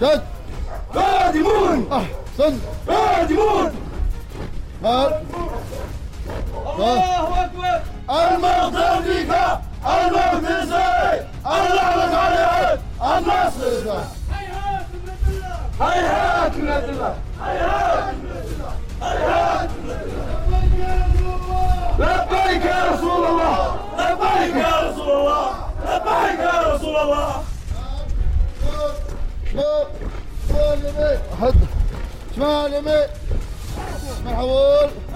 شد قادمون أحسن قادمون. مال الله أكبر. المغفر فيك الموت إزاي اللعنة عليك النصر. هيهات من الله هيهات من الله هيهات من الله. لبيك يا رسول الله لبيك يا رسول الله لبيك يا رسول الله. شمال يمين حد شمال يمين مرحبا.